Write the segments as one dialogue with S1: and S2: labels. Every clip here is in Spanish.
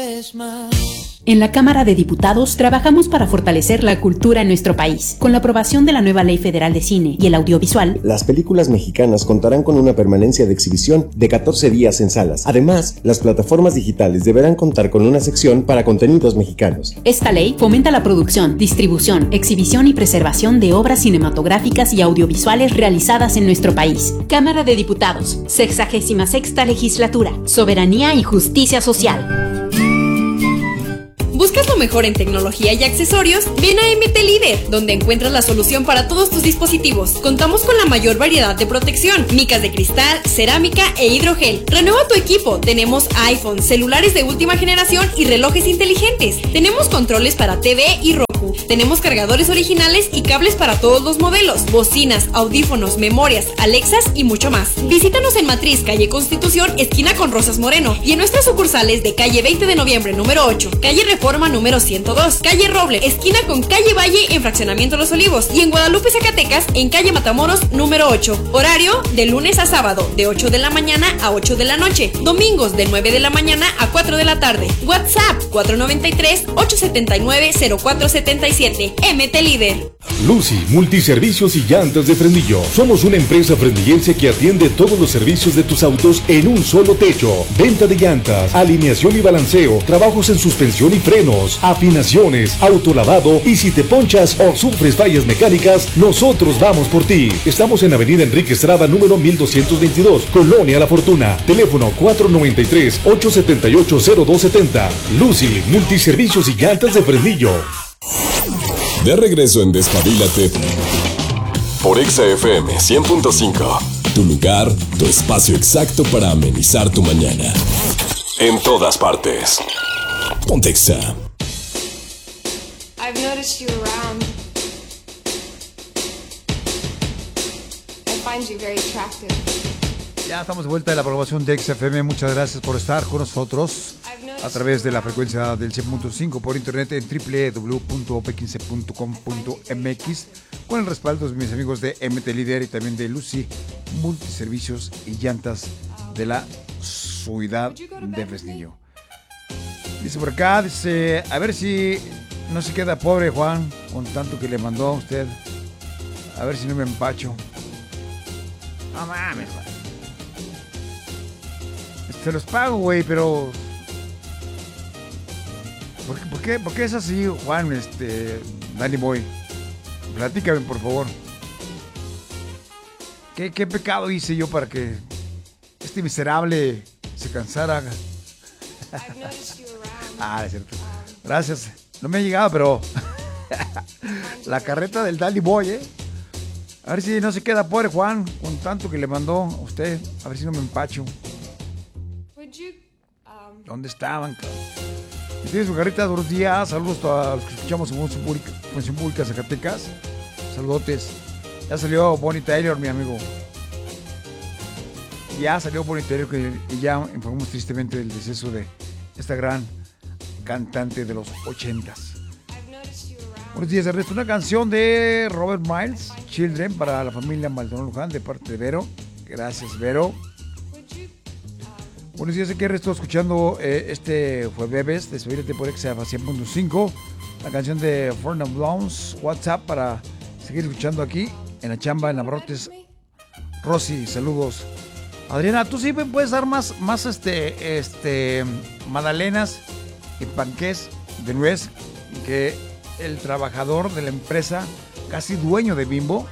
S1: En la Cámara de Diputados trabajamos para fortalecer la cultura en nuestro país. Con la aprobación de la nueva Ley Federal de Cine y el Audiovisual,
S2: las películas mexicanas contarán con una permanencia de exhibición de 14 días en salas. Además, las plataformas digitales deberán contar con una sección para contenidos mexicanos.
S1: Esta ley fomenta la producción, distribución, exhibición y preservación de obras cinematográficas y audiovisuales realizadas en nuestro país. Cámara de Diputados, 66ª Legislatura, Soberanía y Justicia Social.
S3: ¿Buscas lo mejor en tecnología y accesorios? Ven a MT Líder, donde encuentras la solución para todos tus dispositivos. Contamos con la mayor variedad de protección, micas de cristal, cerámica e hidrogel. Renueva tu equipo. Tenemos iPhone, celulares de última generación y relojes inteligentes. Tenemos controles para TV y Roku. Tenemos cargadores originales y cables para todos los modelos, bocinas, audífonos, memorias, Alexas y mucho más. Visítanos en Matriz, calle Constitución, esquina con Rosas Moreno, y en nuestras sucursales de calle 20 de noviembre, número 8, calle Reforma número 102, calle Roble, esquina con calle Valle en Fraccionamiento Los Olivos, y en Guadalupe, Zacatecas, en calle Matamoros número 8. Horario de lunes a sábado, de 8 de la mañana a 8 de la noche. Domingos de 9 de la mañana a 4 de la tarde. WhatsApp 493-879-0477. MT Líder.
S4: Lucy, multiservicios y llantas de Fresnillo. Somos una empresa fresnillense que atiende todos los servicios de tus autos en un solo techo. Venta de llantas, alineación y balanceo, trabajos en suspensión y frenos, afinaciones, autolavado, y si te ponchas o sufres fallas mecánicas, nosotros vamos por ti. Estamos en Avenida Enrique Estrada, número 1222, Colonia La Fortuna. Teléfono 493-878-0270. Lucy, multiservicios y llantas de Fresnillo.
S5: De regreso en Despabilate por Exa FM 100.5. Tu lugar, tu espacio exacto para amenizar tu mañana. En todas partes. Ponte Exa.
S6: I've noticed you around. I find you very attractive.
S7: Ya estamos de vuelta de la programación de Exa FM. Muchas gracias por estar con nosotros a través de la frecuencia del 100.5 por internet en www.p15.com.mx, con el respaldo de mis amigos de MT Líder y también de Lucy Multiservicios y Llantas de la Ciudad de Fresnillo. Dice por acá, dice, a ver si no se queda pobre Juan con tanto que le mandó a usted. A ver si no me empacho. No mames, Juan. Se los pago, güey, pero... ¿Por qué es así, Juan, Danny Boy? Platícame, por favor. ¿Qué pecado hice yo para que este miserable se cansara? Es cierto. Gracias. No me ha llegado, pero... la carreta del Danny Boy, A ver si no se queda pobre, Juan, con tanto que le mandó a usted. A ver si no me empacho. ¿Dónde estaban, cabrón? Y tiene su carreta, buenos días. Saludos a los que escuchamos en Función Pública Zacatecas. Saludotes. Ya salió Bonnie Taylor, mi amigo. Ya salió Bonnie Taylor, y ya informamos tristemente del deceso de esta gran cantante de los 80s. Buenos días, Ernesto. Una canción de Robert Miles, Children, para la familia Maldonado Luján, de parte de Vero. Gracias, Vero. Buenos días, aquí Ernesto, escuchando fue Bebes, Despedirte por Exa 100.5. La canción de Fernand Blowns, WhatsApp, para seguir escuchando aquí en la chamba, en Abarrotes. Rosy, saludos. Adriana, tú sí me puedes dar más magdalenas y panqués de nuez que el trabajador de la empresa, casi dueño de Bimbo,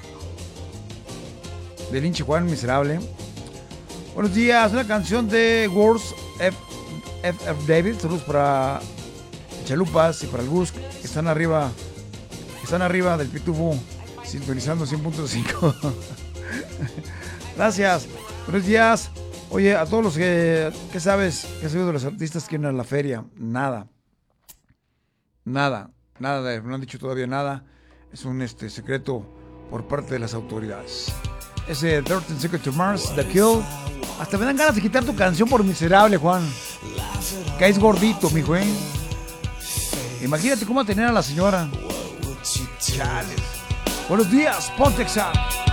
S7: del hinche Juan miserable. Buenos días, una canción de Words F. David. Saludos para Chalupas y para el Gus, que están arriba del Pitufo, sintonizando 100.5. Gracias. Buenos días. Oye, a todos los ¿qué sabes? ¿Qué has oído de los artistas que vienen a la feria? Nada, no han dicho todavía nada. Es un secreto por parte de las autoridades. Ese 13 Seconds to Mars, The Kill. Hasta me dan ganas de quitar tu canción por miserable, Juan. Caes gordito, mijo, Imagínate cómo tener a la señora. Chales. Buenos días, ponte Exa.